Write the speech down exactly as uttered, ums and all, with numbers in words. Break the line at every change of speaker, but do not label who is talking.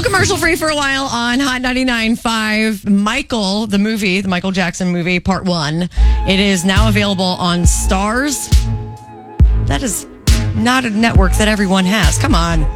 commercial free for a while on Hot ninety-nine point five. Michael, the movie, the Michael Jackson movie, part one. It is now available on Stars. That is not a network that everyone has. Come on.